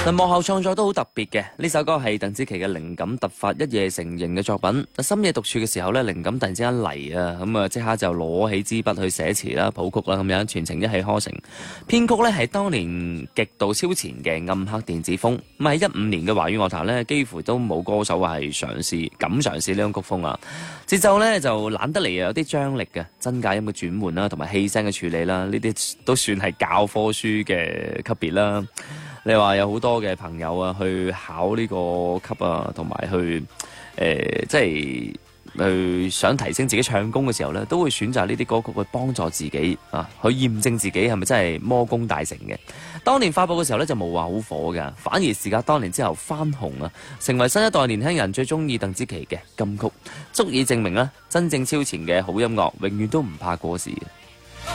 嗱，幕後創作都好特別嘅，呢首歌係鄧紫棋嘅靈感突發一夜成形嘅作品。深夜獨處嘅時候咧，靈感突然之間嚟啊，咁啊即刻就攞起支筆去寫詞啦、譜曲啦，咁樣全程一氣呵成。編曲咧係當年極度超前嘅暗黑電子風。咁喺15年嘅華語樂壇咧，幾乎都冇歌手係敢嘗試呢種曲風啊。節奏咧就懶得嚟有啲張力嘅，真假音嘅轉換啦，同埋氣聲嘅處理啦，呢啲都算係教科書嘅級別啦。你話有好多嘅朋友啊，去考呢個級啊，同埋去即係去想提升自己唱功嘅時候咧，都會選擇呢啲歌曲去幫助自己啊，去驗證自己係咪真係魔功大成嘅。當年發佈嘅時候咧就冇話好火㗎，反而時隔多年之後翻紅啊，成為新一代年輕人最中意鄧紫棋嘅金曲，足以證明啦，真正超前嘅好音樂永遠都唔怕過時嘅。